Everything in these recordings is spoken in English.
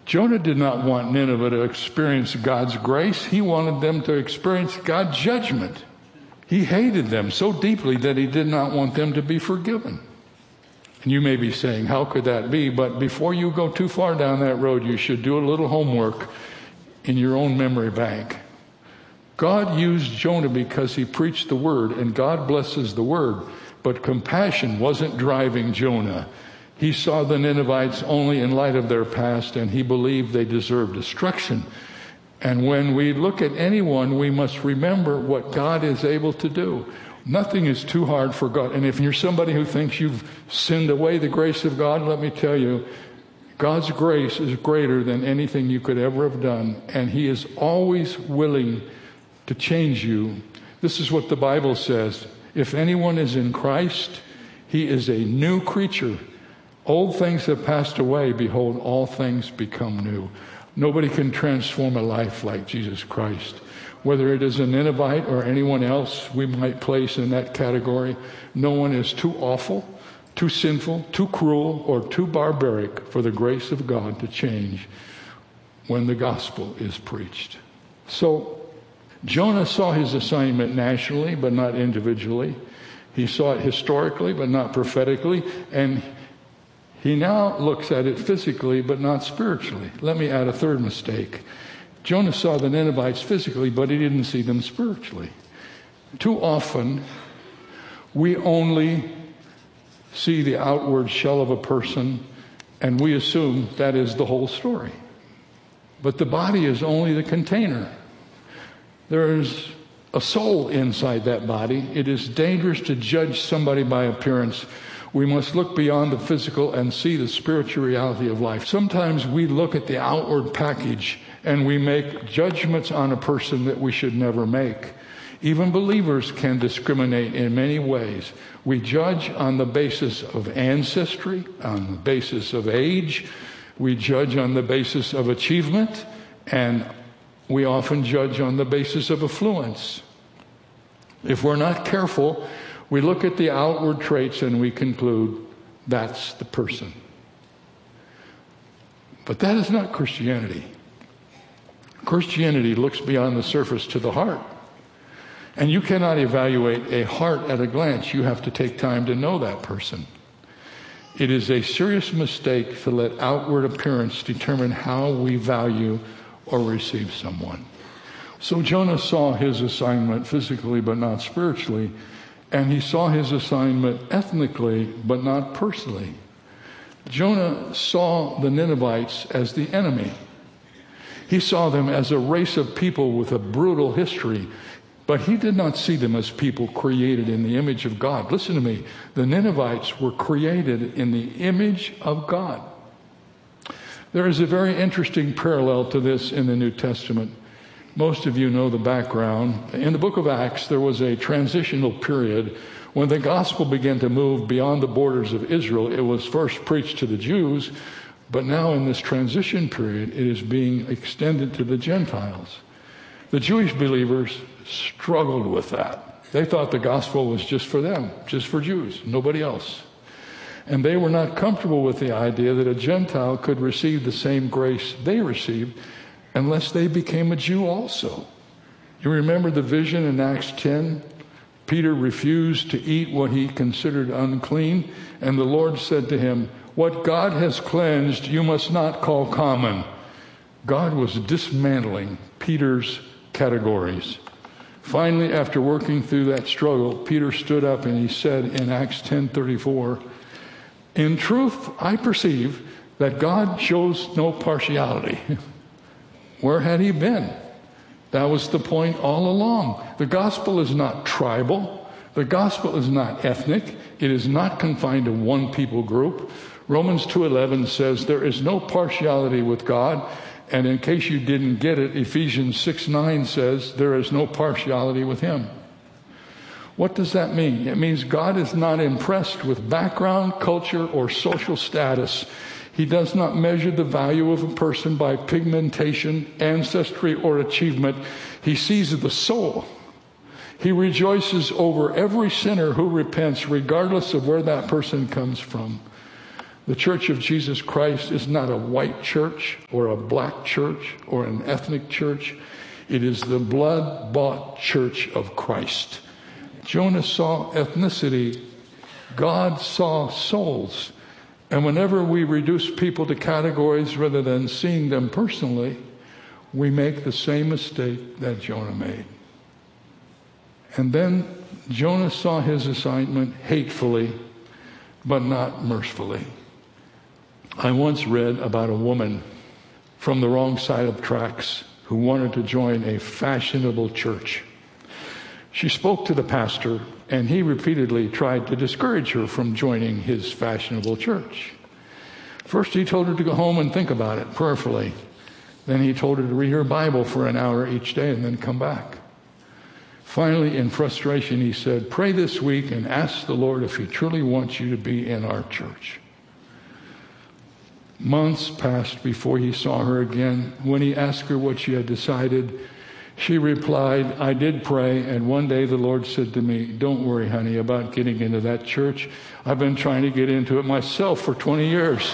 Jonah did not want Nineveh to experience God's grace. He wanted them to experience God's judgment. He hated them so deeply that he did not want them to be forgiven. And you may be saying, how could that be? But before you go too far down that road, you should do a little homework in your own memory bank. God used Jonah because he preached the word, and God blesses the word. But compassion wasn't driving Jonah. He saw the Ninevites only in light of their past, and he believed they deserved destruction. And when we look at anyone, we must remember what God is able to do. Nothing is too hard for God. And if you're somebody who thinks you've sinned away the grace of God, let me tell you, God's grace is greater than anything you could ever have done. And he is always willing to change you. This is what the Bible says. If anyone is in Christ, he is a new creature. Old things have passed away. Behold, all things become new. Nobody can transform a life like Jesus Christ. Whether it is a Ninevite or anyone else we might place in that category, no one is too awful, too sinful, too cruel, or too barbaric for the grace of God to change when the gospel is preached. So Jonah saw his assignment nationally, but not individually. He saw it historically, but not prophetically. And he now looks at it physically, but not spiritually. Let me add a third mistake. Jonah saw the Ninevites physically, but he didn't see them spiritually. Too often, we only see the outward shell of a person, and we assume that is the whole story. But the body is only the container. There is a soul inside that body. It is dangerous to judge somebody by appearance. We must look beyond the physical and see the spiritual reality of life. Sometimes we look at the outward package and we make judgments on a person that we should never make. Even believers can discriminate in many ways. We judge on the basis of ancestry, on the basis of age. We judge on the basis of achievement, and we often judge on the basis of affluence. If we're not careful, we look at the outward traits and we conclude that's the person. But that is not Christianity. Christianity looks beyond the surface to the heart. And you cannot evaluate a heart at a glance. You have to take time to know that person. It is a serious mistake to let outward appearance determine how we value or receive someone. So Jonah saw his assignment physically but not spiritually, and he saw his assignment ethnically but not personally. Jonah saw the Ninevites as the enemy. He saw them as a race of people with a brutal history, but he did not see them as people created in the image of God. Listen to me. The Ninevites were created in the image of God. There is a very interesting parallel to this in the New Testament. Most of you know the background. In the book of Acts, there was a transitional period when the gospel began to move beyond the borders of Israel. It was first preached to the Jews, but now in this transition period, it is being extended to the Gentiles. The Jewish believers struggled with that. They thought the gospel was just for them, just for Jews, nobody else. And they were not comfortable with the idea that a Gentile could receive the same grace they received unless they became a Jew also. You remember the vision in Acts 10? Peter refused to eat what he considered unclean, and the Lord said to him, "What God has cleansed, you must not call common." God was dismantling Peter's categories. Finally, after working through that struggle, Peter stood up and he said in Acts 10:34, "In truth, I perceive that God shows no partiality." Where had he been? That was the point all along. The gospel is not tribal. The gospel is not ethnic. It is not confined to one people group. Romans 2:11 says there is no partiality with God. And in case you didn't get it, Ephesians 6:9 says there is no partiality with him. What does that mean? It means God is not impressed with background, culture, or social status. He does not measure the value of a person by pigmentation, ancestry, or achievement. He sees the soul. He rejoices over every sinner who repents, regardless of where that person comes from. The Church of Jesus Christ is not a white church or a black church or an ethnic church. It is the blood-bought church of Christ. Jonah saw ethnicity. God saw souls. And whenever we reduce people to categories rather than seeing them personally, we make the same mistake that Jonah made. And then Jonah saw his assignment hatefully, but not mercifully. I once read about a woman from the wrong side of tracks who wanted to join a fashionable church. She spoke to the pastor, and he repeatedly tried to discourage her from joining his fashionable church. First, he told her to go home and think about it prayerfully. Then he told her to read her Bible for an hour each day and then come back. Finally, in frustration, he said, "Pray this week and ask the Lord if he truly wants you to be in our church." Months passed before he saw her again. When he asked her what she had decided, she replied, "I did pray, and one day the Lord said to me, 'Don't worry, honey, about getting into that church. I've been trying to get into it myself for 20 years.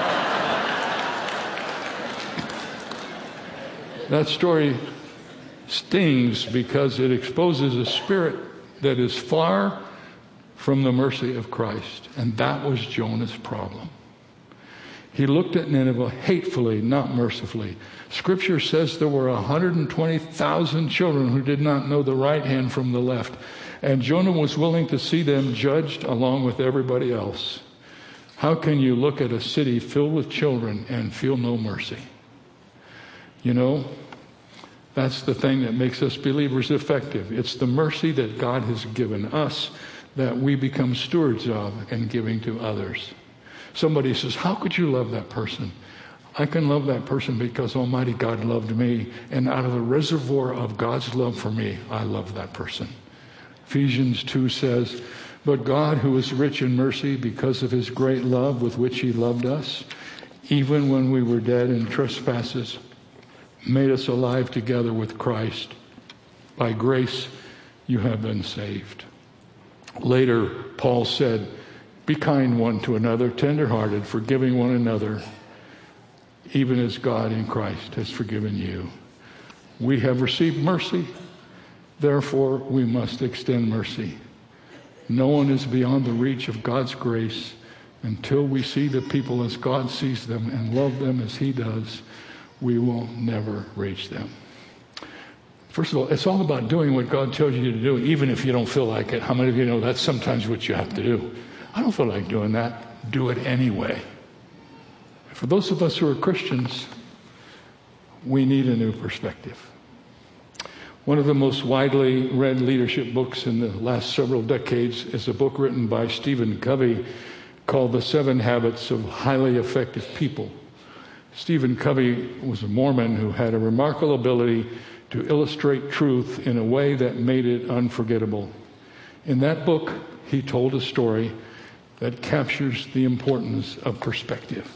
That story stings because it exposes a spirit that is far from the mercy of Christ. And that was Jonah's problem. He looked at Nineveh hatefully, not mercifully. Scripture says there were 120,000 children who did not know the right hand from the left. And Jonah was willing to see them judged along with everybody else. How can you look at a city filled with children and feel no mercy? You know, that's the thing that makes us believers effective. It's the mercy that God has given us that we become stewards of and giving to others. Somebody says, "How could you love that person?" I can love that person because Almighty God loved me, and out of the reservoir of God's love for me, I love that person. Ephesians 2 says, "But God, who is rich in mercy because of his great love with which he loved us, even when we were dead in trespasses, made us alive together with Christ. By grace you have been saved." Later, Paul said, "Be kind one to another, tenderhearted, forgiving one another, even as God in Christ has forgiven you." We have received mercy, therefore we must extend mercy. No one is beyond the reach of God's grace until we see the people as God sees them and love them as he does. We will never reach them. First of all, it's all about doing what God tells you to do, even if you don't feel like it. How many of you know that's sometimes what you have to do? I don't feel like doing that. Do it anyway. For those of us who are Christians, we need a new perspective. One of the most widely read leadership books in the last several decades is a book written by Stephen Covey called The 7 Habits of Highly Effective People. Stephen Covey was a Mormon who had a remarkable ability to illustrate truth in a way that made it unforgettable. In that book, he told a story that captures the importance of perspective.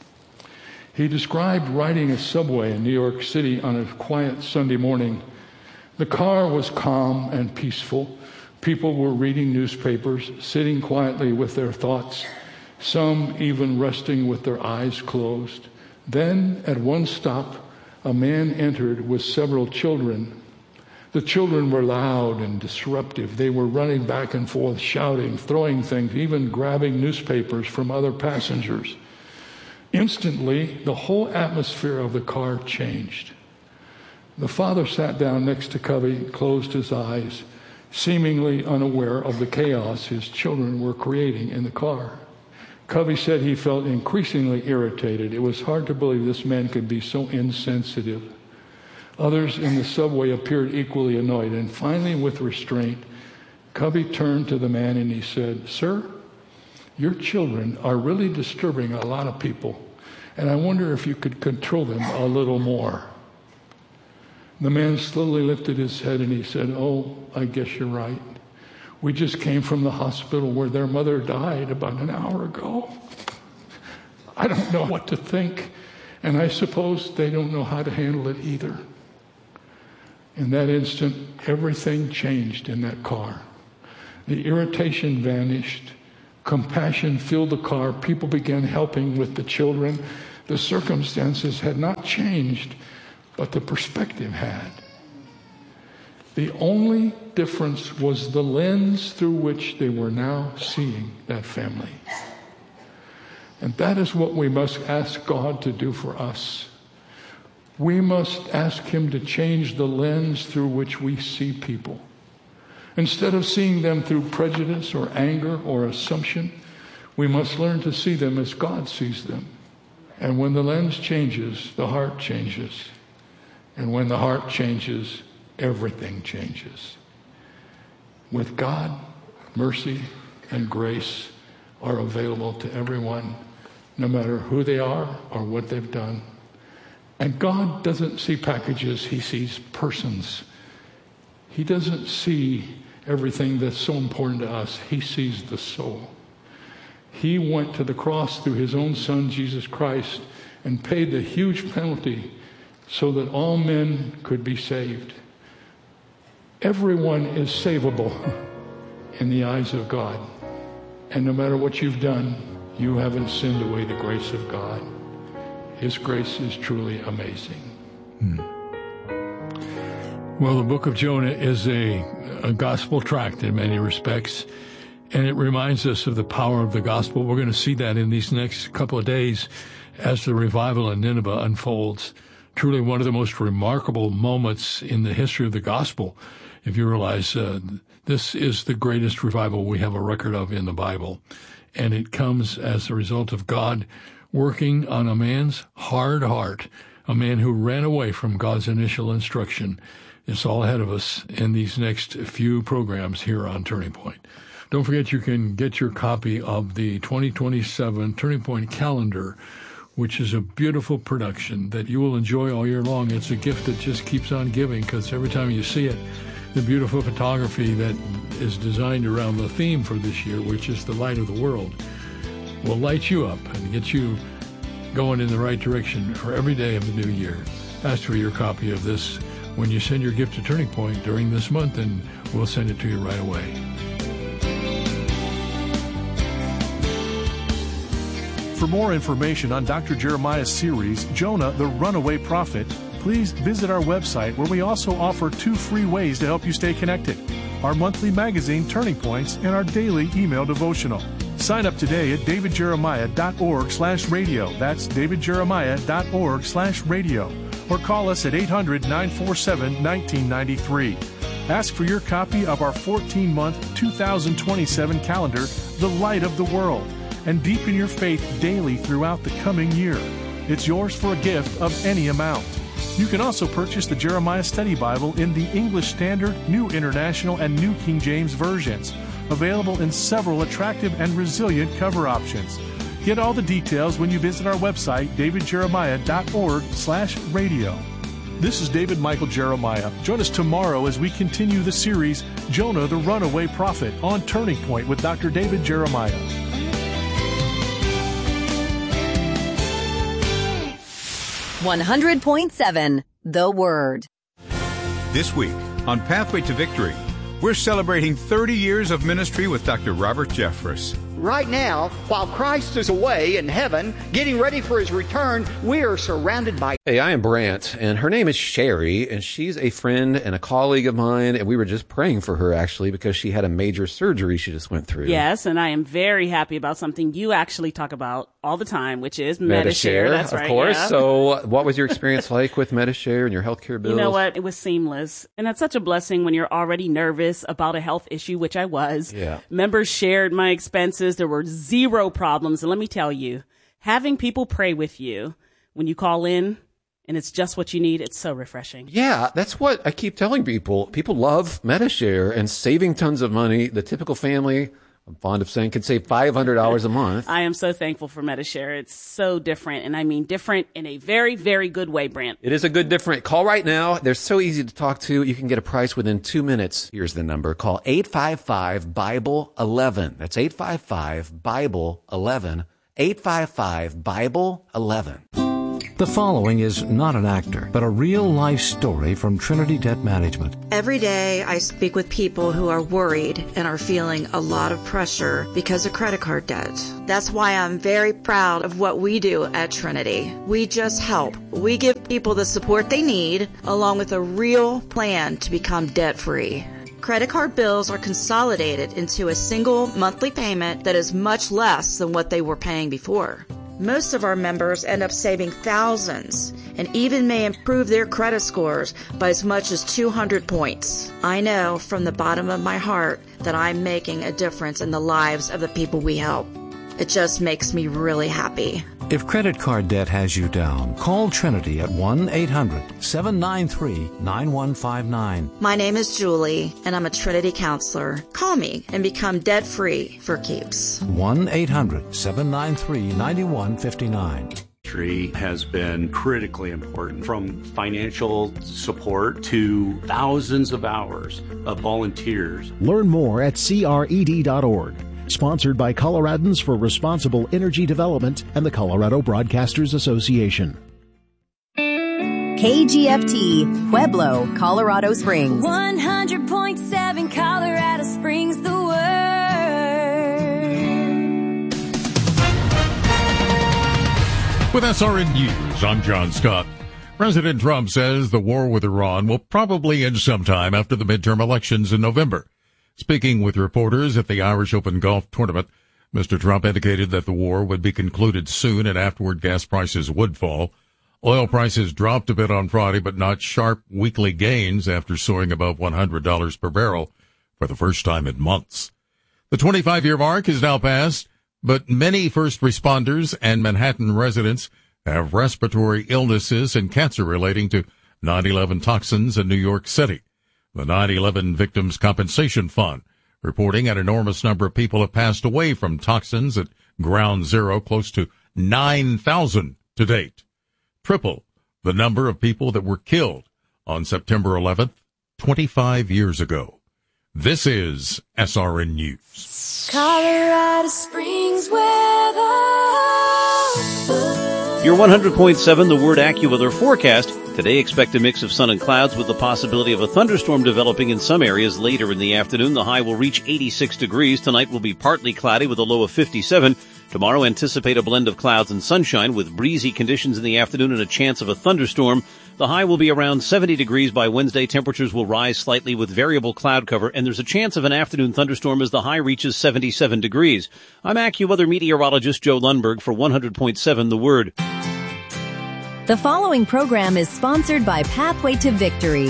He described riding a subway in New York City on a quiet Sunday morning. The car was calm and peaceful. People were reading newspapers, sitting quietly with their thoughts, some even resting with their eyes closed. Then, at one stop, a man entered with several children. The children were loud and disruptive. They were running back and forth, shouting, throwing things, even grabbing newspapers from other passengers. Instantly, the whole atmosphere of the car changed. The father sat down next to Covey, closed his eyes, seemingly unaware of the chaos his children were creating in the car. Covey said he felt increasingly irritated. It was hard to believe this man could be so insensitive. Others in the subway appeared equally annoyed, and finally, with restraint, Covey turned to the man and he said, "Sir, your children are really disturbing a lot of people, and I wonder if you could control them a little more." The man slowly lifted his head and he said, "Oh, I guess you're right. We just came from the hospital where their mother died about an hour ago. I don't know what to think, and I suppose they don't know how to handle it either." In that instant, everything changed in that car. The irritation vanished. Compassion filled the car. People began helping with the children. The circumstances had not changed, but the perspective had. The only difference was the lens through which they were now seeing that family. And that is what we must ask God to do for us. We must ask Him to change the lens through which we see people. Instead of seeing them through prejudice or anger or assumption, we must learn to see them as God sees them. And when the lens changes, the heart changes. And when the heart changes, everything changes. With God, mercy and grace are available to everyone, no matter who they are or what they've done. And God doesn't see packages, He sees persons. He doesn't see everything that's so important to us. He sees the soul. He went to the cross through His own Son, Jesus Christ, and paid the huge penalty so that all men could be saved. Everyone is savable in the eyes of God. And no matter what you've done, you haven't sinned away the grace of God. His grace is truly amazing. Well, the book of Jonah is a gospel tract in many respects, and it reminds us of the power of the gospel. We're going to see that in these next couple of days as the revival in Nineveh unfolds. Truly one of the most remarkable moments in the history of the gospel, if you realize this is the greatest revival we have a record of in the Bible. And it comes as a result of God working on a man's hard heart, a man who ran away from God's initial instruction. It's all ahead of us in these next few programs here on Turning Point. Don't forget you can get your copy of the 2027 Turning Point calendar, which is a beautiful production that you will enjoy all year long. It's a gift that just keeps on giving, because every time you see it, the beautiful photography that is designed around the theme for this year, which is the light of the world, will light you up and get you going in the right direction for every day of the new year. Ask for your copy of this when you send your gift to Turning Point during this month, and we'll send it to you right away. For more information on Dr. Jeremiah's series, Jonah, the Runaway Prophet, please visit our website, where we also offer 2 free ways to help you stay connected: our monthly magazine, Turning Points, and our daily email devotional. Sign up today at davidjeremiah.org/radio. That's davidjeremiah.org/radio. Or call us at 800-947-1993. Ask for your copy of our 14-month 2027 calendar, The Light of the World, and deepen your faith daily throughout the coming year. It's yours for a gift of any amount. You can also purchase the Jeremiah Study Bible in the English Standard, New International, and New King James versions, available in several attractive and resilient cover options. Get all the details when you visit our website, davidjeremiah.org/radio. This is David Michael Jeremiah. Join us tomorrow as we continue the series, Jonah, the Runaway Prophet, on Turning Point with Dr. David Jeremiah. .7 The Word. This week on Pathway to Victory, we're celebrating 30 years of ministry with Dr. Robert Jeffress. Right now, while Christ is away in heaven, getting ready for His return, we are surrounded by... Hey, I am Brant, and her name is Sherry, and she's a friend and a colleague of mine, and we were just praying for her, actually, because she had a major surgery she just went through. Yes, and I am very happy about something you actually talk about all the time, which is Medi-Share. That's right, of course. Yeah. So what was your experience like with Medi-Share and your healthcare bills? You know what? It was seamless. And that's such a blessing when you're already nervous about a health issue, which I was. Yeah. Members shared my expenses. There were zero problems. And let me tell you, having people pray with you when you call in and it's just what you need, it's so refreshing. Yeah, that's what I keep telling people. People love Medi-Share and saving tons of money. The typical family, I'm fond of saying, could save $500 a month. I am so thankful for Medi-Share. It's so different, and I mean different in a very, very good way, Brant. It is a good different. Call right now. They're so easy to talk to. You can get a price within 2 minutes. Here's the number. Call 855-BIBLE-11. That's 855-BIBLE-11. 855-BIBLE-11. The following is not an actor, but a real-life story from Trinity Debt Management. Every day I speak with people who are worried and are feeling a lot of pressure because of credit card debt. That's why I'm very proud of what we do at Trinity. We just help. We give people the support they need, along with a real plan to become debt-free. Credit card bills are consolidated into a single monthly payment that is much less than what they were paying before. Most of our members end up saving thousands and even may improve their credit scores by as much as 200 points. I know from the bottom of my heart that I'm making a difference in the lives of the people we help. It just makes me really happy. If credit card debt has you down, call Trinity at 1-800-793-9159. My name is Julie, and I'm a Trinity counselor. Call me and become debt-free for keeps. 1-800-793-9159. Tree has been critically important, from financial support to thousands of hours of volunteers. Learn more at cred.org. Sponsored by Coloradans for Responsible Energy Development and the Colorado Broadcasters Association. KGFT, Pueblo, Colorado Springs. 100.7 Colorado Springs, the word. With SRN News, I'm John Scott. President Trump says the war with Iran will probably end sometime after the midterm elections in November. Speaking with reporters at the Irish Open Golf Tournament, Mr. Trump indicated that the war would be concluded soon and afterward gas prices would fall. Oil prices dropped a bit on Friday, but not sharp weekly gains after soaring above $100 per barrel for the first time in months. The 25-year mark is now passed, but many first responders and Manhattan residents have respiratory illnesses and cancer relating to 9/11 toxins in New York City. The 9/11 Victims Compensation Fund reporting an enormous number of people have passed away from toxins at Ground Zero, close to 9,000 to date. Triple the number of people that were killed on September 11th, 25 years ago. This is SRN News. Colorado Springs weather. Your 100.7 The Word AccuWeather forecast. Today, expect a mix of sun and clouds with the possibility of a thunderstorm developing in some areas later in the afternoon. The high will reach 86 degrees. Tonight will be partly cloudy with a low of 57. Tomorrow, anticipate a blend of clouds and sunshine with breezy conditions in the afternoon and a chance of a thunderstorm. The high will be around 70 degrees by Wednesday. Temperatures will rise slightly with variable cloud cover, and there's a chance of an afternoon thunderstorm as the high reaches 77 degrees. I'm AccuWeather meteorologist Joe Lundberg for 100.7 The Word. The following program is sponsored by Pathway to Victory.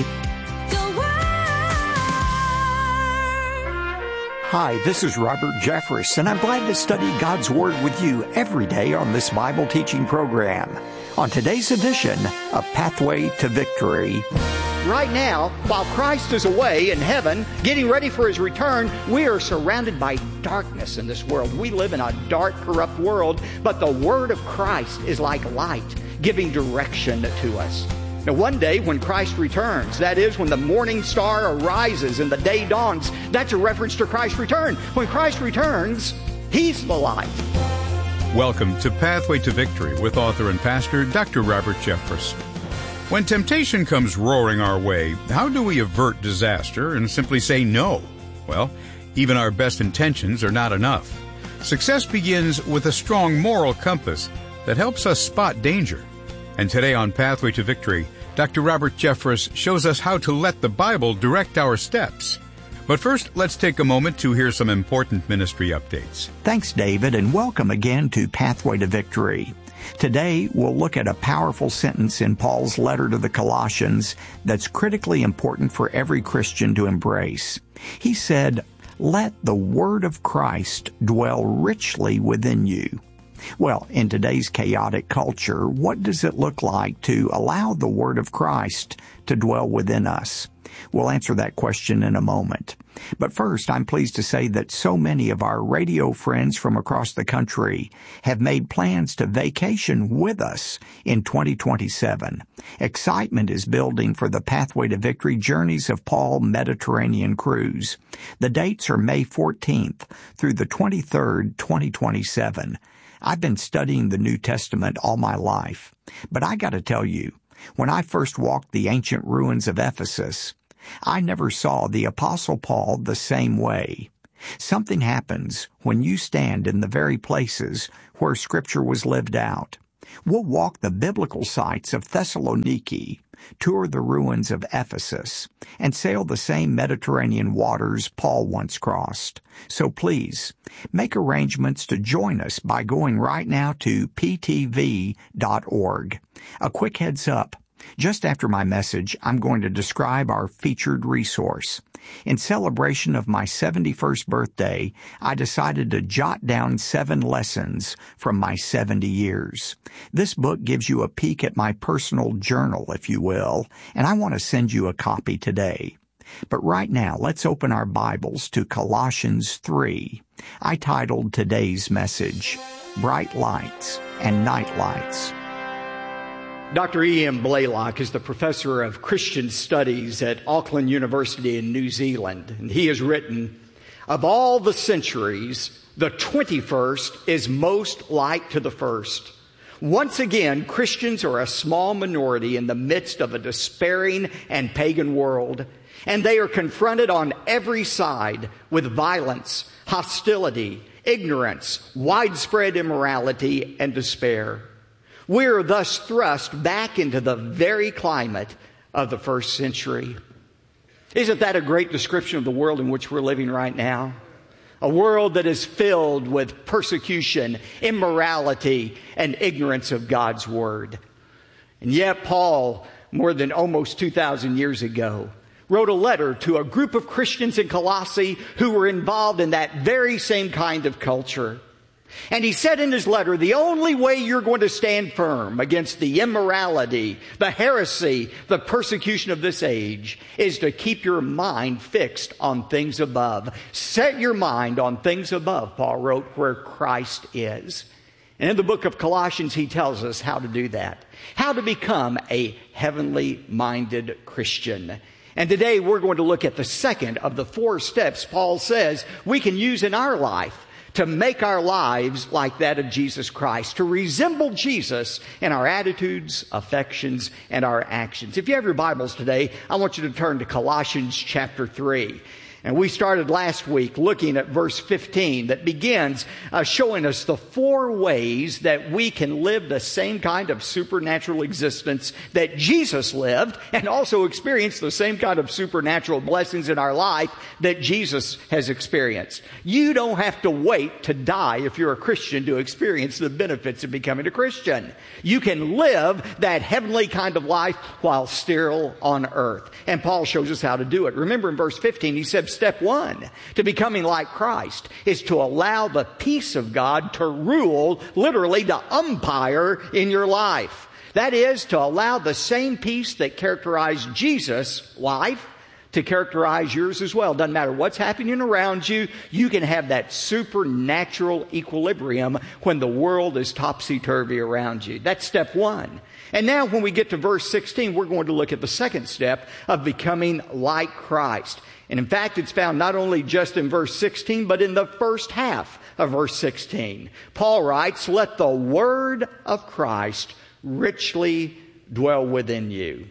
Hi, this is Robert Jeffress, and I'm glad to study God's Word with you every day on this Bible teaching program. On today's edition of Pathway to Victory. Right now, while Christ is away in heaven, getting ready for His return, we are surrounded by darkness in this world. We live in a dark, corrupt world, but the Word of Christ is like light, giving direction to us. Now, one day when Christ returns, that is, when the morning star arises and the day dawns, that's a reference to Christ's return. When Christ returns, He's the light. Welcome to Pathway to Victory with author and pastor Dr. Robert Jeffress. When temptation comes roaring our way, how do we avert disaster and simply say no? Well, even our best intentions are not enough. Success begins with a strong moral compass that helps us spot danger. And today on Pathway to Victory, Dr. Robert Jeffress shows us how to let the Bible direct our steps. But first, let's take a moment to hear some important ministry updates. Thanks, David, and welcome again to Pathway to Victory. Today, we'll look at a powerful sentence in Paul's letter to the Colossians that's critically important for every Christian to embrace. He said, "Let the word of Christ dwell richly within you." Well, in today's chaotic culture, what does it look like to allow the word of Christ to dwell within us? We'll answer that question in a moment. But first, I'm pleased to say that so many of our radio friends from across the country have made plans to vacation with us in 2027. Excitement is building for the Pathway to Victory Journeys of Paul Mediterranean Cruise. The dates are May 14th through the 23rd, 2027. I've been studying the New Testament all my life, but I got to tell you, when I first walked the ancient ruins of Ephesus, I never saw the Apostle Paul the same way. Something happens when you stand in the very places where Scripture was lived out. We'll walk the biblical sites of Thessaloniki, tour the ruins of Ephesus, and sail the same Mediterranean waters Paul once crossed. So please, make arrangements to join us by going right now to ptv.org. A quick heads up. Just after my message, I'm going to describe our featured resource. In celebration of my 71st birthday, I decided to jot down 7 lessons from my 70 years. This book gives you a peek at my personal journal, if you will, and I want to send you a copy today. But right now, let's open our Bibles to Colossians 3. I titled today's message, Bright Lights and Night Lights. Dr. E.M. Blaylock is the professor of Christian Studies at Auckland University in New Zealand. And he has written, of all the centuries, the 21st is most like to the first. Once again, Christians are a small minority in the midst of a despairing and pagan world. And they are confronted on every side with violence, hostility, ignorance, widespread immorality, and despair. We are thus thrust back into the very climate of the first century. Isn't that a great description of the world in which we're living right now? A world that is filled with persecution, immorality, and ignorance of God's Word. And yet Paul, more than almost 2,000 years ago, wrote a letter to a group of Christians in Colossae who were involved in that very same kind of culture. And he said in his letter, the only way you're going to stand firm against the immorality, the heresy, the persecution of this age is to keep your mind fixed on things above. Set your mind on things above, Paul wrote, where Christ is. And in the book of Colossians, he tells us how to do that, how to become a heavenly-minded Christian. And today we're going to look at the second of the 4 steps Paul says we can use in our life to make our lives like that of Jesus Christ, to resemble Jesus in our attitudes, affections, and our actions. If you have your Bibles today, I want you to turn to Colossians chapter 3. And we started last week looking at verse 15 that begins showing us the 4 ways that we can live the same kind of supernatural existence that Jesus lived and also experience the same kind of supernatural blessings in our life that Jesus has experienced. You don't have to wait to die if you're a Christian to experience the benefits of becoming a Christian. You can live that heavenly kind of life while still on earth. And Paul shows us how to do it. Remember in verse 15, he said, step 1 to becoming like Christ is to allow the peace of God to rule, literally to umpire in your life. That is to allow the same peace that characterized Jesus' life to characterize yours as well. Doesn't matter what's happening around you, you can have that supernatural equilibrium when the world is topsy-turvy around you. That's step 1. And now when we get to verse 16, we're going to look at the second step of becoming like Christ. And in fact, it's found not only just in verse 16, but in the first half of verse 16. Paul writes, let the word of Christ richly dwell within you.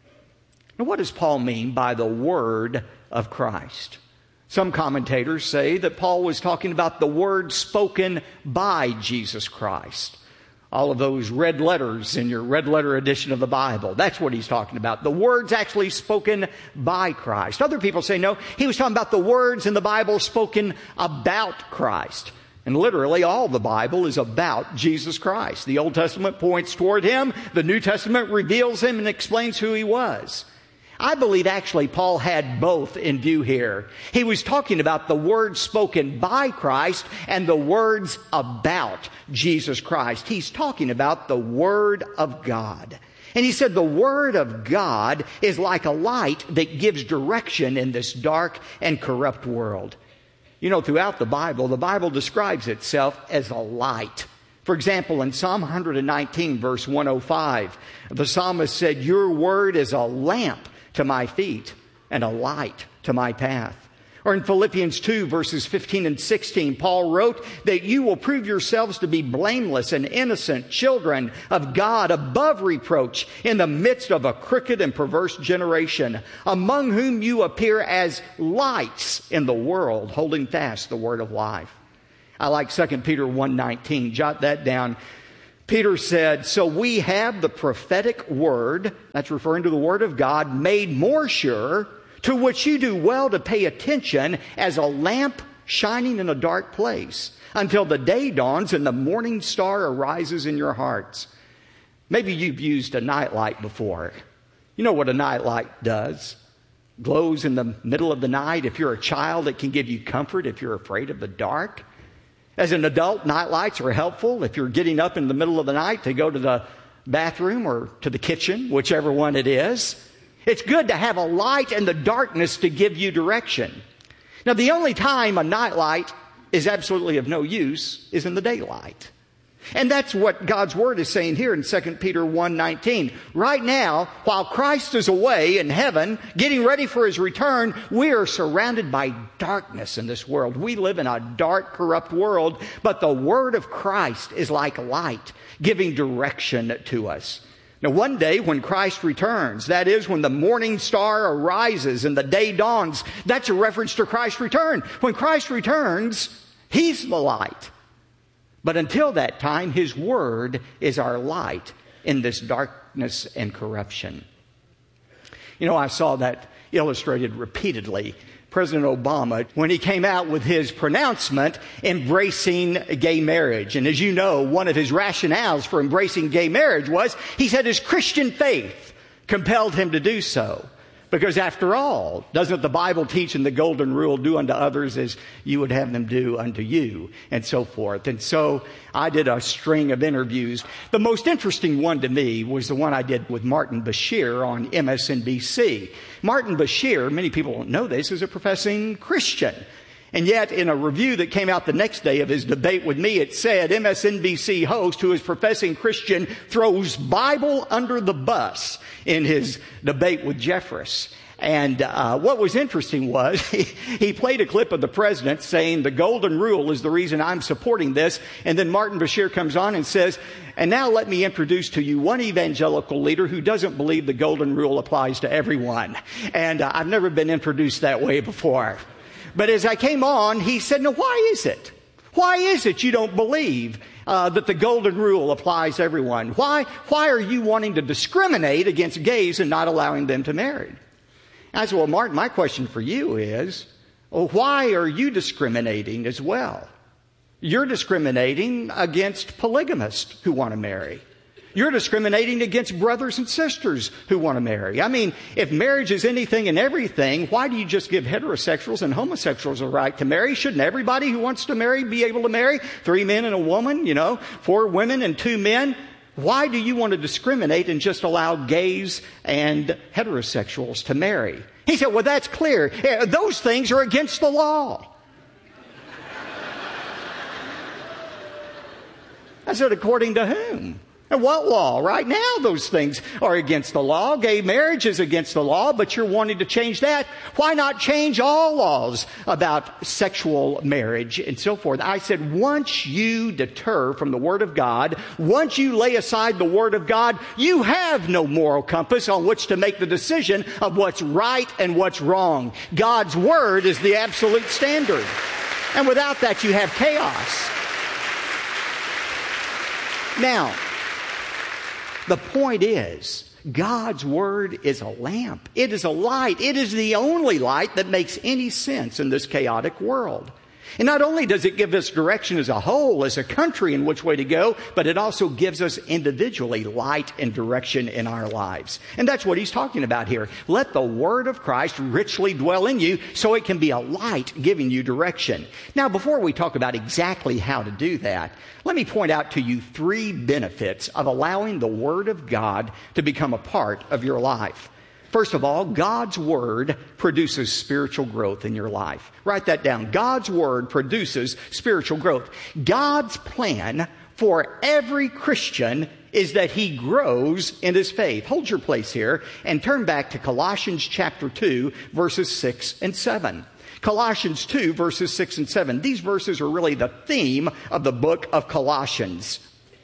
Now, what does Paul mean by the word of Christ? Some commentators say that Paul was talking about the word spoken by Jesus Christ. All of those red letters in your red letter edition of the Bible. That's what he's talking about. The words actually spoken by Christ. Other people say, no, he was talking about the words in the Bible spoken about Christ. And literally all the Bible is about Jesus Christ. The Old Testament points toward him. The New Testament reveals him and explains who he was. I believe actually Paul had both in view here. He was talking about the words spoken by Christ and the words about Jesus Christ. He's talking about the Word of God. And he said the Word of God is like a light that gives direction in this dark and corrupt world. You know, throughout the Bible describes itself as a light. For example, in Psalm 119, verse 105, the psalmist said, your word is a lamp to my feet and a light to my path. Or in Philippians 2, verses 15 and 16, Paul wrote that you will prove yourselves to be blameless and innocent children of God, above reproach, in the midst of a crooked and perverse generation, among whom you appear as lights in the world, holding fast the word of life. I like 2 Peter 1:19. Jot that down. Peter said, so we have the prophetic word, that's referring to the word of God, made more sure, to which you do well to pay attention as a lamp shining in a dark place until the day dawns and the morning star arises in your hearts. Maybe you've used a nightlight before. You know what a nightlight does. Glows in the middle of the night. If you're a child, it can give you comfort if you're afraid of the dark. As an adult, nightlights are helpful if you're getting up in the middle of the night to go to the bathroom or to the kitchen, whichever one it is. It's good to have a light in the darkness to give you direction. Now, the only time a nightlight is absolutely of no use is in the daylight. And that's what God's Word is saying here in 2 Peter 1:19. Right now, while Christ is away in heaven, getting ready for His return, we are surrounded by darkness in this world. We live in a dark, corrupt world, but the Word of Christ is like light, giving direction to us. Now, one day when Christ returns, that is when the morning star arises and the day dawns, that's a reference to Christ's return. When Christ returns, He's the light. But until that time, His Word is our light in this darkness and corruption. You know, I saw that illustrated repeatedly. President Obama, when he came out with his pronouncement embracing gay marriage. And as you know, one of his rationales for embracing gay marriage was he said his Christian faith compelled him to do so. Because after all, doesn't the Bible teach in the Golden Rule, do unto others as you would have them do unto you, and so forth. And so I did a string of interviews. The most interesting one to me was the one I did with Martin Bashir on MSNBC. Martin Bashir, many people don't know this, is a professing Christian. And yet, in a review that came out the next day of his debate with me, it said, MSNBC host, who is professing Christian, throws Bible under the bus in his debate with Jeffress. And what was interesting was he played a clip of the president saying the Golden Rule is the reason I'm supporting this. And then Martin Bashir comes on and says, and now let me introduce to you one evangelical leader who doesn't believe the Golden Rule applies to everyone. And I've never been introduced that way before. But as I came on, he said, now why is it? Why is it you don't believe that the Golden Rule applies to everyone? Why are you wanting to discriminate against gays and not allowing them to marry? I said, well, Martin, my question for you is, well, why are you discriminating as well? You're discriminating against polygamists who want to marry. You're discriminating against brothers and sisters who want to marry. I mean, if marriage is anything and everything, why do you just give heterosexuals and homosexuals a right to marry? Shouldn't everybody who wants to marry be able to marry? 3 men and a woman, 4 women and 2 men. Why do you want to discriminate and just allow gays and heterosexuals to marry? He said, well, that's clear. Those things are against the law. I said, according to whom? And what law? Right now, those things are against the law. Gay marriage is against the law, but you're wanting to change that. Why not change all laws about sexual marriage and so forth? I said, once you deter from the Word of God, once you lay aside the Word of God, you have no moral compass on which to make the decision of what's right and what's wrong. God's Word is the absolute standard. And without that, you have chaos. Now, the point is, God's Word is a lamp. It is a light. It is the only light that makes any sense in this chaotic world. And not only does it give us direction as a whole, as a country in which way to go, but it also gives us individually light and direction in our lives. And that's what he's talking about here. Let the Word of Christ richly dwell in you so it can be a light giving you direction. Now, before we talk about exactly how to do that, let me point out to you 3 benefits of allowing the Word of God to become a part of your life. First of all, God's Word produces spiritual growth in your life. Write that down. God's Word produces spiritual growth. God's plan for every Christian is that he grows in his faith. Hold your place here and turn back to Colossians chapter 2, verses 6 and 7. Colossians 2, verses 6 and 7. These verses are really the theme of the book of Colossians.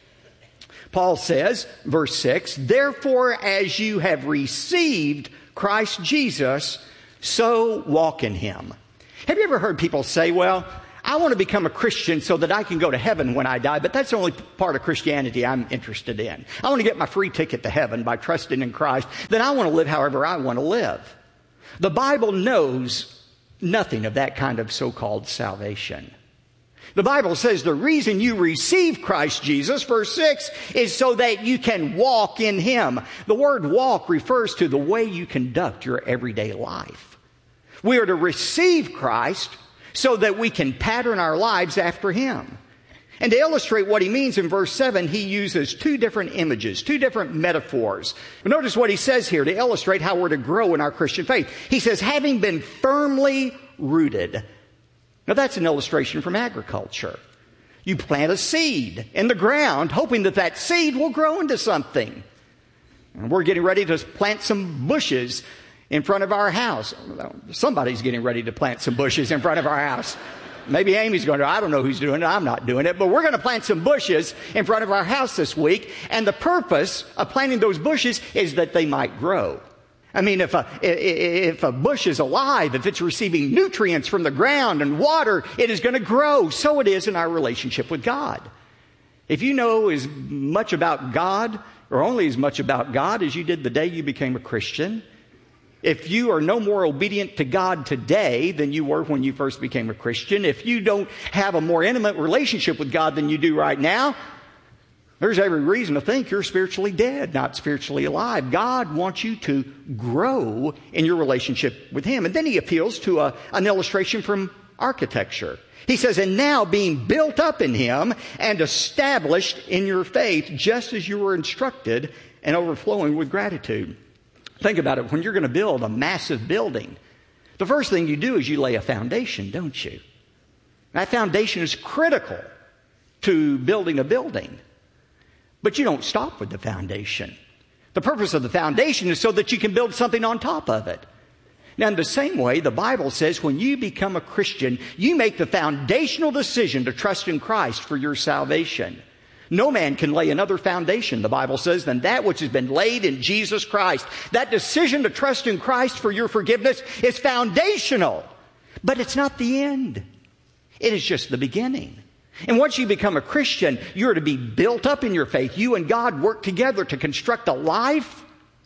Paul says, verse 6, "Therefore, as you have received Christ Jesus, so walk in him." Have you ever heard people say, well, I want to become a Christian so that I can go to heaven when I die, but that's the only part of Christianity I'm interested in. I want to get my free ticket to heaven by trusting in Christ. Then I want to live however I want to live. The Bible knows nothing of that kind of so-called salvation. The Bible says the reason you receive Christ Jesus, verse 6, is so that you can walk in him. The word walk refers to the way you conduct your everyday life. We are to receive Christ so that we can pattern our lives after him. And to illustrate what he means in verse 7, he uses two different images, two different metaphors. But notice what he says here to illustrate how we're to grow in our Christian faith. He says, having been firmly rooted. Now that's an illustration from agriculture. You plant a seed in the ground, hoping that that seed will grow into something. And we're getting ready to plant some bushes in front of our house. Somebody's getting ready to plant some bushes in front of our house. Maybe Amy's going to. I don't know who's doing it. I'm not doing it. But we're going to plant some bushes in front of our house this week. And the purpose of planting those bushes is that they might grow. I mean, if a bush is alive, if it's receiving nutrients from the ground and water, it is going to grow. So it is in our relationship with God. If you know as much about God, or only as much about God as you did the day you became a Christian, if you are no more obedient to God today than you were when you first became a Christian, if you don't have a more intimate relationship with God than you do right now, there's every reason to think you're spiritually dead, not spiritually alive. God wants you to grow in your relationship with him. And then he appeals to an illustration from architecture. He says, and now being built up in him and established in your faith, just as you were instructed and overflowing with gratitude. Think about it. When you're going to build a massive building, the first thing you do is you lay a foundation, don't you? That foundation is critical to building a building. But you don't stop with the foundation. The purpose of the foundation is so that you can build something on top of it. Now, in the same way, the Bible says when you become a Christian, you make the foundational decision to trust in Christ for your salvation. No man can lay another foundation, the Bible says, than that which has been laid in Jesus Christ. That decision to trust in Christ for your forgiveness is foundational. But it's not the end. It is just the beginning. And once you become a Christian, you're to be built up in your faith. You and God work together to construct a life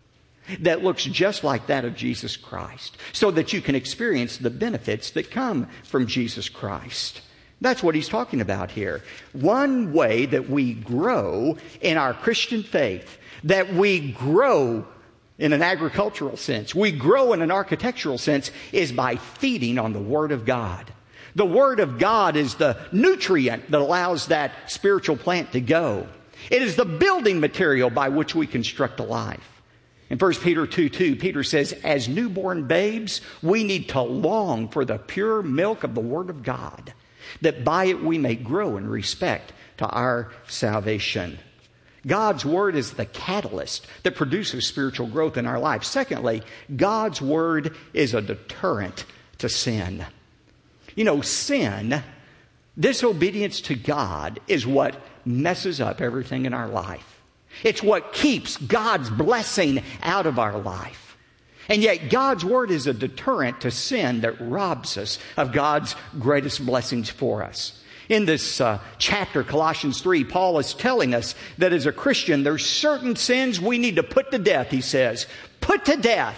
that looks just like that of Jesus Christ, so that you can experience the benefits that come from Jesus Christ. That's what he's talking about here. One way that we grow in our Christian faith, that we grow in an agricultural sense, we grow in an architectural sense, is by feeding on the Word of God. The Word of God is the nutrient that allows that spiritual plant to go. It is the building material by which we construct a life. In 1 Peter 2:2, Peter says, as newborn babes, we need to long for the pure milk of the Word of God, that by it we may grow in respect to our salvation. God's Word is the catalyst that produces spiritual growth in our life. Secondly, God's Word is a deterrent to sin. You know, sin, disobedience to God, is what messes up everything in our life. It's what keeps God's blessing out of our life. And yet God's Word is a deterrent to sin that robs us of God's greatest blessings for us. In this chapter, Colossians 3, Paul is telling us that as a Christian, there's certain sins we need to put to death, he says. Put to death,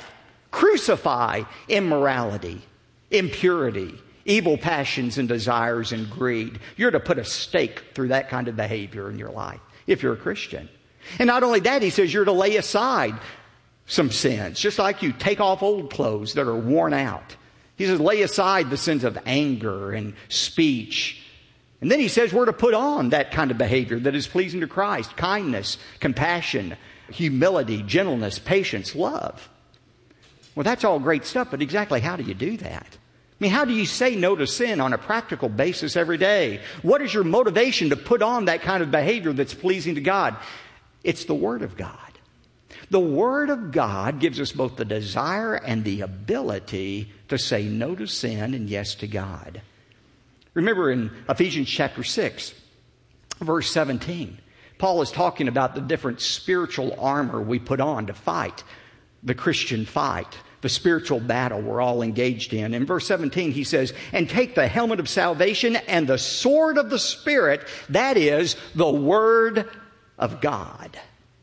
crucify immorality, impurity, evil passions and desires and greed. You're to put a stake through that kind of behavior in your life if you're a Christian. And not only that, he says you're to lay aside some sins, just like you take off old clothes that are worn out. He says lay aside the sins of anger and speech. And then he says we're to put on that kind of behavior that is pleasing to Christ: kindness, compassion, humility, gentleness, patience, love. Well, that's all great stuff, but exactly how do you do that? I mean, how do you say no to sin on a practical basis every day? What is your motivation to put on that kind of behavior that's pleasing to God? It's the Word of God. The Word of God gives us both the desire and the ability to say no to sin and yes to God. Remember in Ephesians chapter 6, verse 17, Paul is talking about the different spiritual armor we put on to fight the Christian fight, the spiritual battle we're all engaged in. In verse 17, he says, and take the helmet of salvation and the sword of the Spirit, that is the Word of God.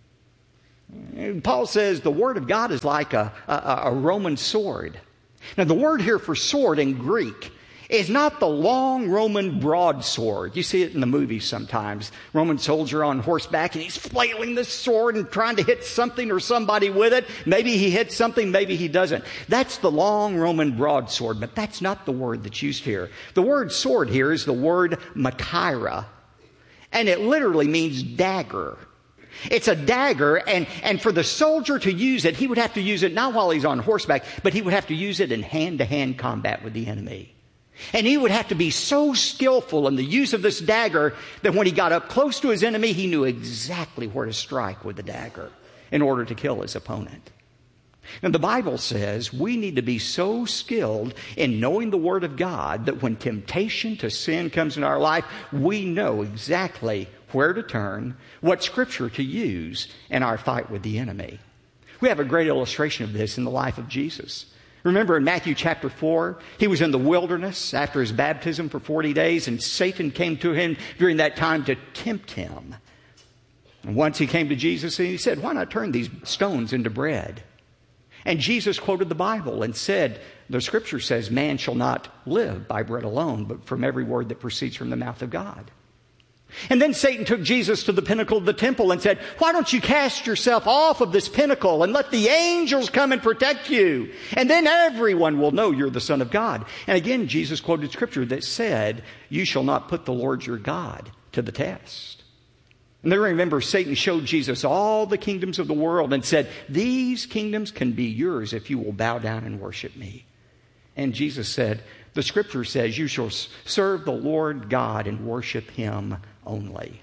Paul says the Word of God is like a Roman sword. Now, the word here for sword in Greek is not the long Roman broadsword. You see it in the movies sometimes. Roman soldier on horseback and he's flailing this sword and trying to hit something or somebody with it. Maybe he hits something, maybe he doesn't. That's the long Roman broadsword, but that's not the word that's used here. The word sword here is the word machaira, and it literally means dagger. It's a dagger, and for the soldier to use it, he would have to use it not while he's on horseback, but he would have to use it in hand-to-hand combat with the enemy. And he would have to be so skillful in the use of this dagger that when he got up close to his enemy, he knew exactly where to strike with the dagger in order to kill his opponent. And the Bible says we need to be so skilled in knowing the Word of God that when temptation to sin comes in our life, we know exactly where to turn, what Scripture to use in our fight with the enemy. We have a great illustration of this in the life of Jesus. Remember in Matthew chapter 4, he was in the wilderness after his baptism for 40 days, and Satan came to him during that time to tempt him. And once he came to Jesus and he said, why not turn these stones into bread? And Jesus quoted the Bible and said, the Scripture says, man shall not live by bread alone, but from every word that proceeds from the mouth of God. And then Satan took Jesus to the pinnacle of the temple and said, why don't you cast yourself off of this pinnacle and let the angels come and protect you? And then everyone will know you're the Son of God. And again, Jesus quoted Scripture that said, you shall not put the Lord your God to the test. And then remember, Satan showed Jesus all the kingdoms of the world and said, these kingdoms can be yours if you will bow down and worship me. And Jesus said, the Scripture says you shall serve the Lord God and worship Him only.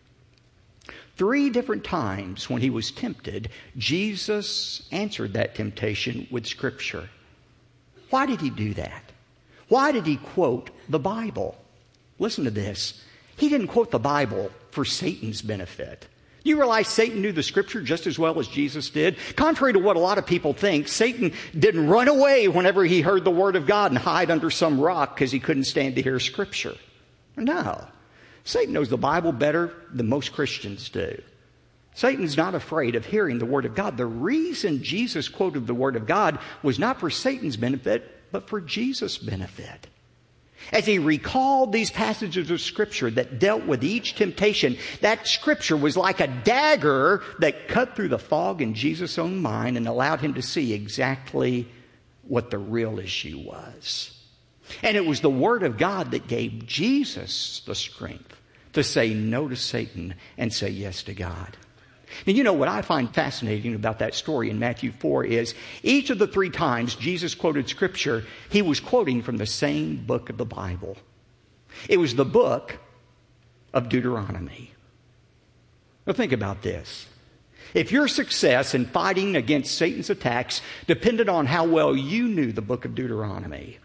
3 different times when he was tempted, Jesus answered that temptation with Scripture. Why did he do that? Why did he quote the Bible? Listen to this. He didn't quote the Bible for Satan's benefit. You realize Satan knew the Scripture just as well as Jesus did? Contrary to what a lot of people think, Satan didn't run away whenever he heard the Word of God and hide under some rock because he couldn't stand to hear Scripture. No. Satan knows the Bible better than most Christians do. Satan's not afraid of hearing the Word of God. The reason Jesus quoted the Word of God was not for Satan's benefit, but for Jesus' benefit. As he recalled these passages of Scripture that dealt with each temptation, that Scripture was like a dagger that cut through the fog in Jesus' own mind and allowed him to see exactly what the real issue was. And it was the Word of God that gave Jesus the strength to say no to Satan and say yes to God. And you know what I find fascinating about that story in Matthew 4 is each of the 3 times Jesus quoted Scripture, he was quoting from the same book of the Bible. It was the book of Deuteronomy. Now think about this. If your success in fighting against Satan's attacks depended on how well you knew the book of Deuteronomy,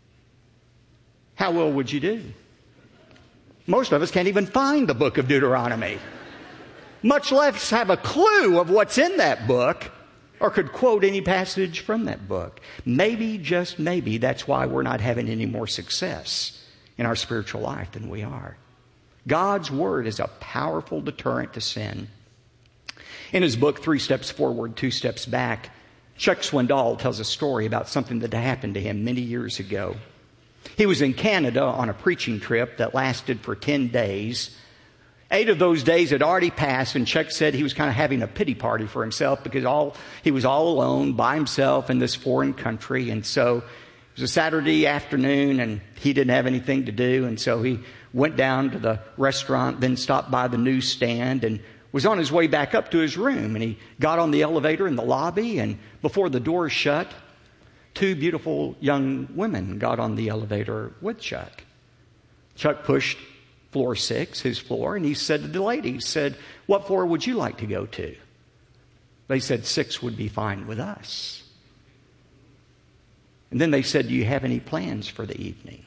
how well would you do? Most of us can't even find the book of Deuteronomy, much less have a clue of what's in that book or could quote any passage from that book. Maybe, just maybe, that's why we're not having any more success in our spiritual life than we are. God's Word is a powerful deterrent to sin. In his book, 3 Steps Forward, 2 Steps Back, Chuck Swindoll tells a story about something that happened to him many years ago. He was in Canada on a preaching trip that lasted for 10 days. 8 of those days had already passed, and Chuck said he was kind of having a pity party for himself because he was all alone by himself in this foreign country. And so it was a Saturday afternoon, and he didn't have anything to do. And so he went down to the restaurant, then stopped by the newsstand, and was on his way back up to his room. And he got on the elevator in the lobby, and before the door shut, 2 beautiful young women got on the elevator with Chuck. Chuck pushed floor 6, his floor, and he said to the lady, he said, what floor would you like to go to? They said 6 would be fine with us. And then they said, do you have any plans for the evening?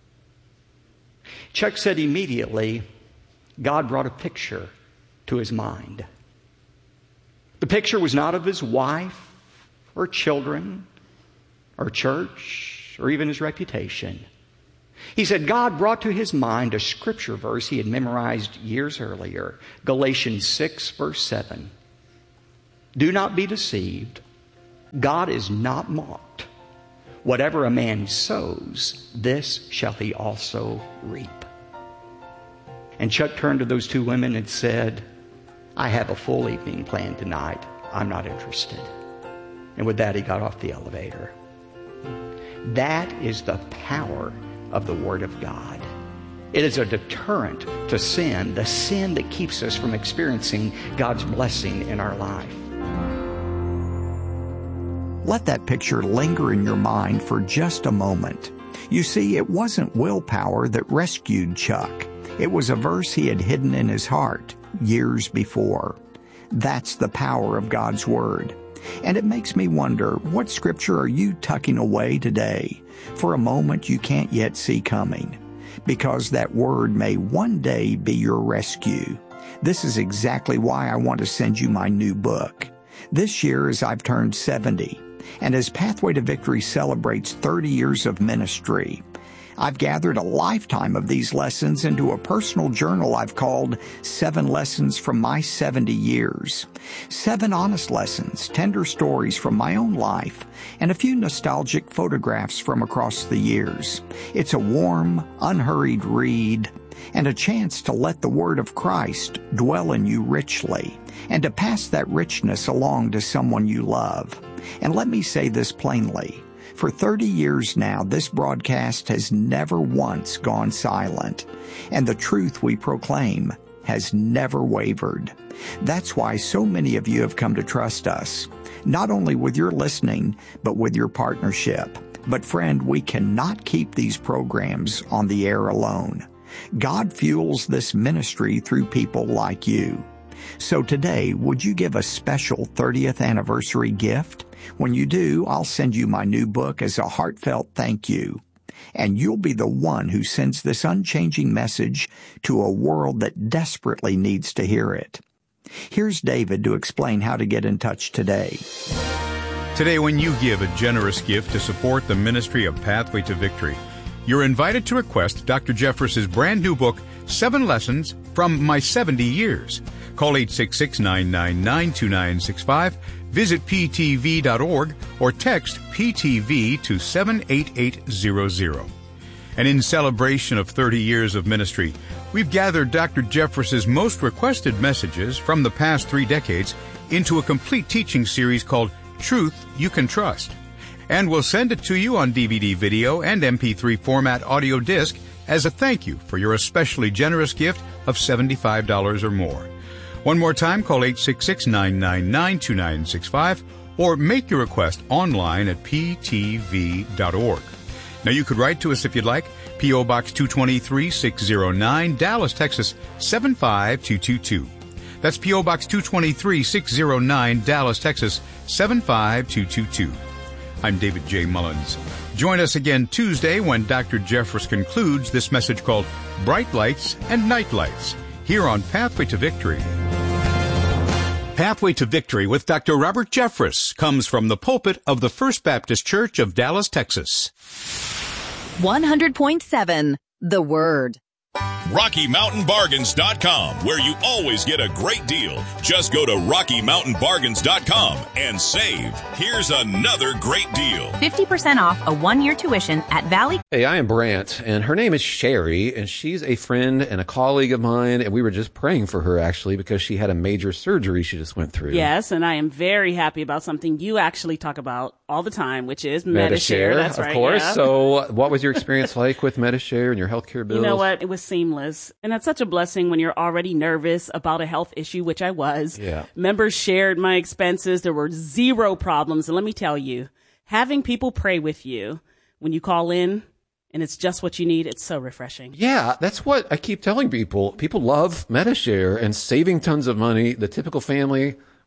Chuck said immediately, God brought a picture to his mind. The picture was not of his wife or children or church or even his reputation. He said God brought to his mind a scripture verse he had memorized years earlier, Galatians 6, verse 7. Do not be deceived. God is not mocked. Whatever a man sows, this shall he also reap. And Chuck turned to those 2 women and said, I have a full evening planned tonight. I'm not interested. And with that, he got off the elevator. That is the power of the Word of God. It is a deterrent to sin, the sin that keeps us from experiencing God's blessing in our life. Let that picture linger in your mind for just a moment. You see, it wasn't willpower that rescued Chuck. It was a verse he had hidden in his heart years before. That's the power of God's Word. And it makes me wonder, what scripture are you tucking away today for a moment you can't yet see coming? Because that Word may one day be your rescue. This is exactly why I want to send you my new book. This year, as I've turned 70, and as Pathway to Victory celebrates 30 years of ministry, I've gathered a lifetime of these lessons into a personal journal I've called 7 Lessons from My 70 Years. 7 honest lessons, tender stories from my own life, and a few nostalgic photographs from across the years. It's a warm, unhurried read, and a chance to let the Word of Christ dwell in you richly, and to pass that richness along to someone you love. And let me say this plainly. For 30 years now, this broadcast has never once gone silent, and the truth we proclaim has never wavered. That's why so many of you have come to trust us, not only with your listening, but with your partnership. But friend, we cannot keep these programs on the air alone. God fuels this ministry through people like you. So today, would you give a special 30th anniversary gift? When you do, I'll send you my new book as a heartfelt thank you. And you'll be the one who sends this unchanging message to a world that desperately needs to hear it. Here's David to explain how to get in touch today. Today, when you give a generous gift to support the ministry of Pathway to Victory, you're invited to request Dr. Jeffress's brand new book, 7 Lessons from My 70 Years. Call 866-999-2965, visit ptv.org, or text PTV to 78800. And in celebration of 30 years of ministry, we've gathered Dr. Jeffress's most requested messages from the past 3 decades into a complete teaching series called Truth You Can Trust. And we'll send it to you on DVD, video, and MP3 format audio disc as a thank you for your especially generous gift of $75 or more. One more time, call 866-999-2965 or make your request online at ptv.org. Now, you could write to us if you'd like. P.O. Box 223-609, Dallas, Texas 75222. That's P.O. Box 223-609, Dallas, Texas 75222. I'm David J. Mullins. Join us again Tuesday when Dr. Jeffress concludes this message called Bright Lights and Night Lights, here on Pathway to Victory. Pathway to Victory with Dr. Robert Jeffress comes from the pulpit of the First Baptist Church of Dallas, Texas. 100.7 The Word. RockyMountainBargains.com, where you always get a great deal. Just go to RockyMountainBargains.com and save. Here's another great deal. 50% off a 1-year tuition at Valley. Hey, I am Brant, and her name is Sherry, and she's a friend and a colleague of mine, and we were just praying for her, actually, because she had a major surgery she just went through. Yes, and I am very happy about something you actually talk about all the time, which is Medi-Share. That's right, of course. Yeah. So what was your experience like with Medi-Share and your healthcare bills? You know what? It was seamless. And it's such a blessing when you're already nervous about a health issue, which I was. Yeah. Members shared my expenses. There were 0 problems. And let me tell you, having people pray with you when you call in and it's just what you need, it's so refreshing. Yeah, that's what I keep telling people. People love Medi-Share and saving tons of money. The typical family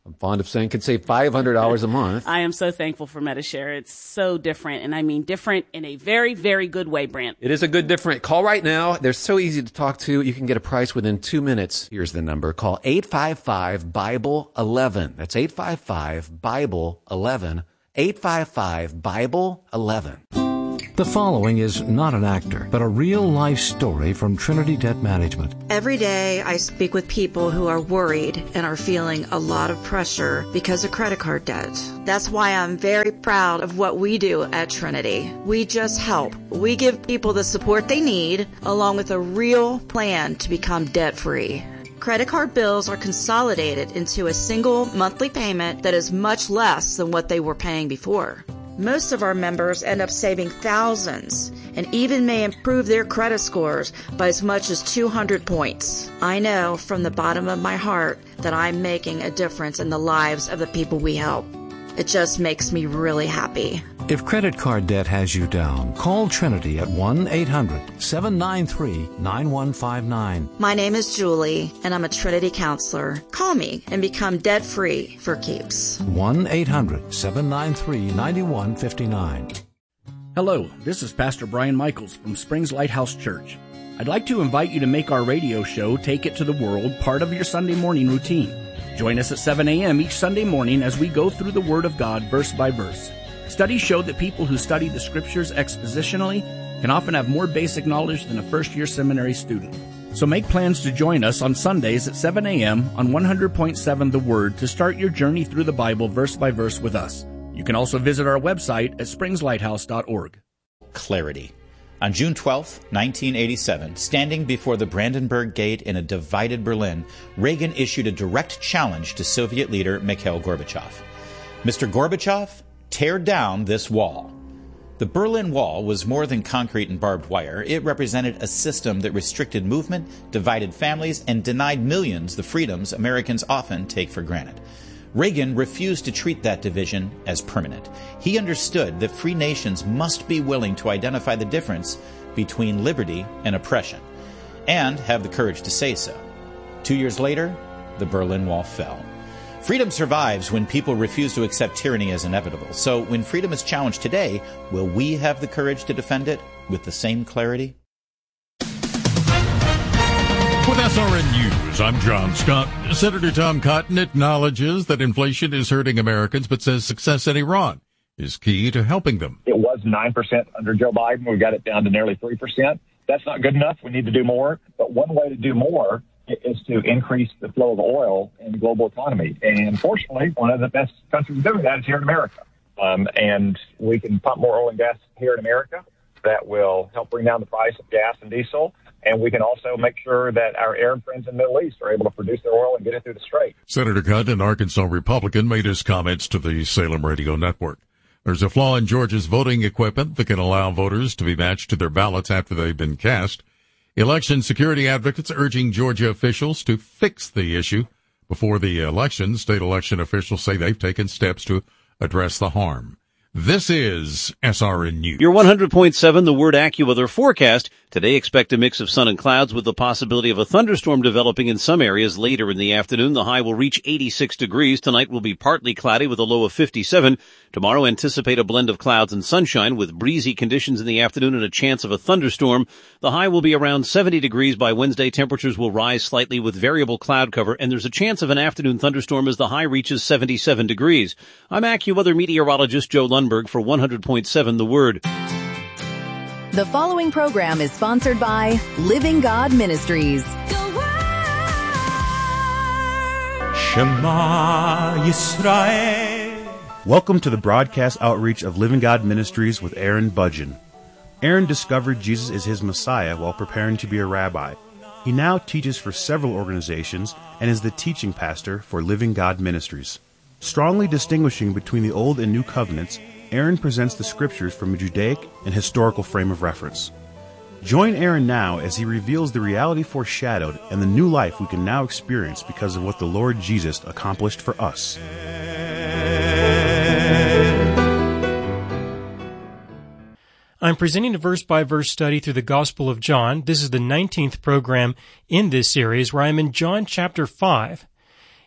I'm fond of saying could save $500 a month. I am so thankful for Medi-Share. It's so different, and I mean different in a very, very good way, Brent. It is a good different. Call right now. They're so easy to talk to. You can get a price within 2 minutes. Here's the number. Call 855-BIBLE-11. That's 855-BIBLE-11. 855-BIBLE-11. The following is not an actor, but a real-life story from Trinity Debt Management. Every day I speak with people who are worried and are feeling a lot of pressure because of credit card debt. That's why I'm very proud of what we do at Trinity. We just help. We give people the support they need, along with a real plan to become debt-free. Credit card bills are consolidated into a single monthly payment that is much less than what they were paying before. Most of our members end up saving thousands and even may improve their credit scores by as much as 200 points. I know from the bottom of my heart that I'm making a difference in the lives of the people we help. It just makes me really happy. If credit card debt has you down, call Trinity at 1-800-793-9159. My name is Julie, and I'm a Trinity counselor. Call me and become debt-free for keeps. 1-800-793-9159. Hello, this is Pastor Brian Michaels from Springs Lighthouse Church. I'd like to invite you to make our radio show, Take It to the World, part of your Sunday morning routine. Join us at 7 a.m. each Sunday morning as we go through the Word of God verse by verse. Studies show that people who study the Scriptures expositionally can often have more basic knowledge than a first-year seminary student. So make plans to join us on Sundays at 7 a.m. on 100.7 The Word to start your journey through the Bible verse by verse with us. You can also visit our website at springslighthouse.org. Clarity. On June 12, 1987, standing before the Brandenburg Gate in a divided Berlin, Reagan issued a direct challenge to Soviet leader Mikhail Gorbachev. Mr. Gorbachev, tear down this wall. The Berlin Wall was more than concrete and barbed wire. It represented a system that restricted movement, divided families, and denied millions the freedoms Americans often take for granted. Reagan refused to treat that division as permanent. He understood that free nations must be willing to identify the difference between liberty and oppression, and have the courage to say so. 2 years later, the Berlin Wall fell. Freedom survives when people refuse to accept tyranny as inevitable. So when freedom is challenged today, will we have the courage to defend it with the same clarity? With SRN News, I'm John Scott. Senator Tom Cotton acknowledges that inflation is hurting Americans, but says success in Iran is key to helping them. It was 9% under Joe Biden. We got it down to nearly 3%. That's not good enough. We need to do more. But one way to do more is to increase the flow of oil in the global economy. And fortunately, one of the best countries doing that is here in America. And we can pump more oil and gas here in America. That will help bring down the price of gas and diesel. And we can also make sure that our Arab friends in the Middle East are able to produce their oil and get it through the Strait. Senator Cotton, an Arkansas Republican, made his comments to the Salem Radio Network. There's a flaw in Georgia's voting equipment that can allow voters to be matched to their ballots after they've been cast. Election security advocates urging Georgia officials to fix the issue before the election. State election officials say they've taken steps to address the harm. This is SRN News. Your 100.7 The Word AccuWeather forecast. Today expect a mix of sun and clouds with the possibility of a thunderstorm developing in some areas later in the afternoon. The high will reach 86 degrees. Tonight will be partly cloudy with a low of 57. Tomorrow anticipate a blend of clouds and sunshine with breezy conditions in the afternoon and a chance of a thunderstorm. The high will be around 70 degrees by Wednesday. Temperatures will rise slightly with variable cloud cover, and there's a chance of an afternoon thunderstorm as the high reaches 77 degrees. I'm AccuWeather meteorologist Joe Lundberg for 100.7 The Word. The following program is sponsored by Living God Ministries. Shema Yisrael. Welcome to the broadcast outreach of Living God Ministries with Aaron Budgeon. Aaron discovered Jesus is his Messiah while preparing to be a rabbi. He now teaches for several organizations and is the teaching pastor for Living God Ministries. Strongly distinguishing between the Old and New Covenants, Aaron presents the scriptures from a Judaic and historical frame of reference. Join Aaron now as he reveals the reality foreshadowed and the new life we can now experience because of what the Lord Jesus accomplished for us. I'm presenting a verse-by-verse study through the Gospel of John. This is the 19th program in this series where I'm in John chapter 5.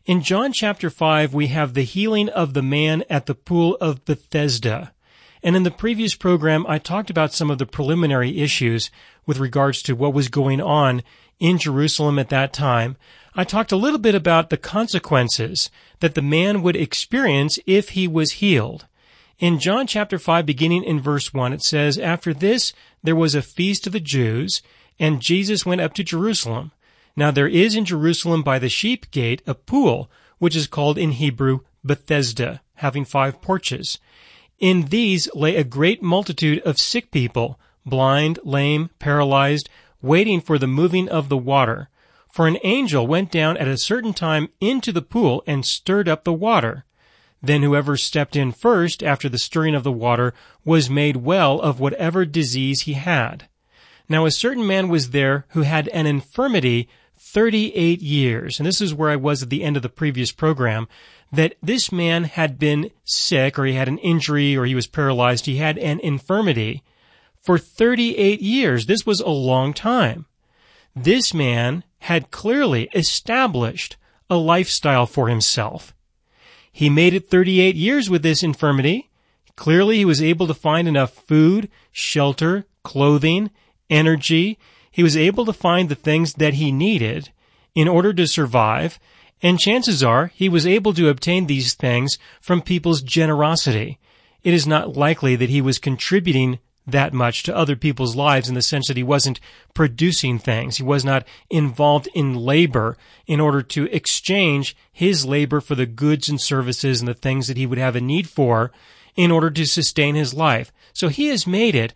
In John chapter 5, we have the healing of the man at the pool of Bethesda. And in the previous program, I talked about some of the preliminary issues with regards to what was going on in Jerusalem at that time. I talked a little bit about the consequences that the man would experience if he was healed. In John chapter 5, beginning in verse 1, it says, "After this, there was a feast of the Jews, and Jesus went up to Jerusalem. Now there is in Jerusalem by the sheep gate a pool, which is called in Hebrew Bethesda, having 5 porches. In these lay a great multitude of sick people, blind, lame, paralyzed, waiting for the moving of the water. For an angel went down at a certain time into the pool and stirred up the water. Then whoever stepped in first after the stirring of the water was made well of whatever disease he had. Now a certain man was there who had an infirmity 38 years. And this is where I was at the end of the previous program, that this man had been sick, or he had an injury, or he was paralyzed. He had an infirmity for 38 years. This was a long time. This man had clearly established a lifestyle for himself. He made it 38 years with this infirmity. Clearly, he was able to find enough food, shelter, clothing, energy. He was able to find the things that he needed in order to survive, and chances are he was able to obtain these things from people's generosity. It is not likely that he was contributing that much to other people's lives in the sense that he wasn't producing things. He was not involved in labor in order to exchange his labor for the goods and services and the things that he would have a need for in order to sustain his life. So he has made it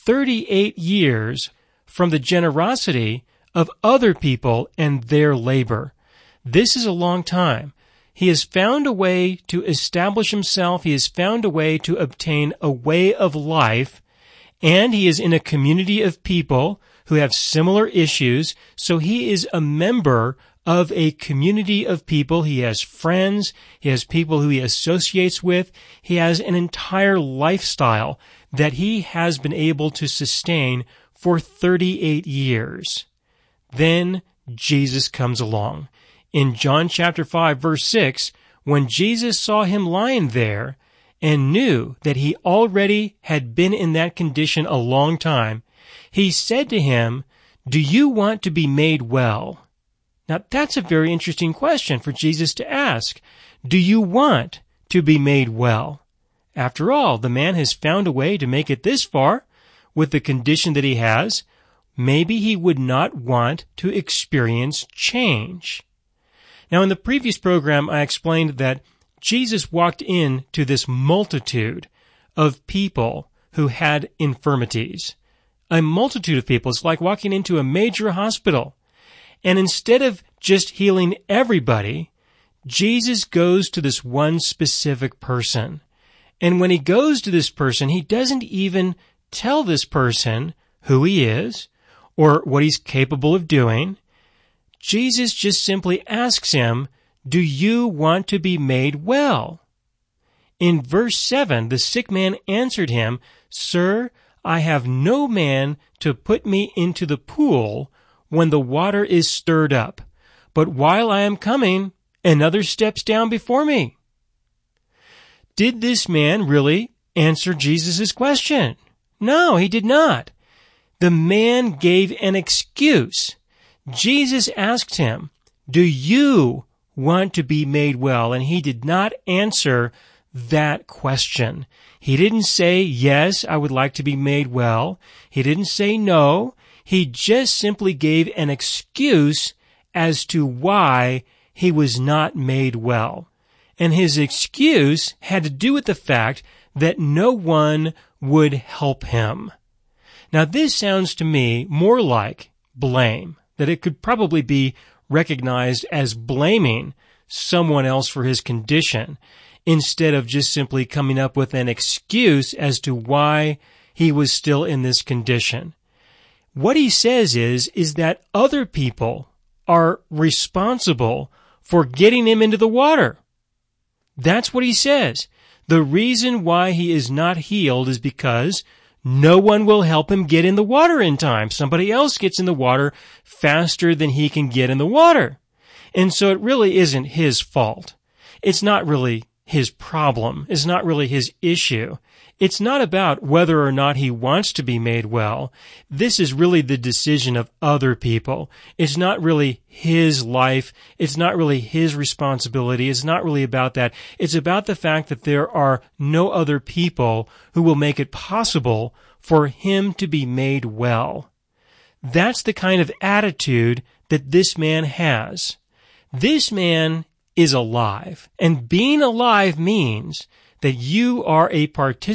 38 years from the generosity of other people and their labor. This is a long time. He has found a way to establish himself. He has found a way to obtain a way of life. And he is in a community of people who have similar issues, so he is a member of a community of people. He has friends, he has people who he associates with, he has an entire lifestyle that he has been able to sustain for 38 years. Then Jesus comes along. In John chapter 5, verse 6, when Jesus saw him lying there, and knew that he already had been in that condition a long time, he said to him, "Do you want to be made well?" Now that's a very interesting question for Jesus to ask. Do you want to be made well? After all, the man has found a way to make it this far with the condition that he has. Maybe he would not want to experience change. Now in the previous program, I explained that Jesus walked into this multitude of people who had infirmities. A multitude of people. It's like walking into a major hospital. And instead of just healing everybody, Jesus goes to this one specific person. And when he goes to this person, he doesn't even tell this person who he is or what he's capable of doing. Jesus just simply asks him, "Do you want to be made well?" In verse 7, the sick man answered him, "Sir, I have no man to put me into the pool when the water is stirred up. But while I am coming, another steps down before me." Did this man really answer Jesus' question? No, he did not. The man gave an excuse. Jesus asked him, "Do you want to be made well?" And he did not answer that question. He didn't say, "Yes, I would like to be made well." He didn't say no. He just simply gave an excuse as to why he was not made well. And his excuse had to do with the fact that no one would help him. Now this sounds to me more like blame, that it could probably be recognized as blaming someone else for his condition instead of just simply coming up with an excuse as to why he was still in this condition. What he says is that other people are responsible for getting him into the water. That's what he says. The reason why he is not healed is because no one will help him get in the water in time. Somebody else gets in the water faster than he can get in the water. And so it really isn't his fault. It's not really his problem. It's not really his issue. It's not about whether or not he wants to be made well. This is really the decision of other people. It's not really his life. It's not really his responsibility. It's not really about that. It's about the fact that there are no other people who will make it possible for him to be made well. That's the kind of attitude that this man has. This man is alive, and being alive means that you are a participant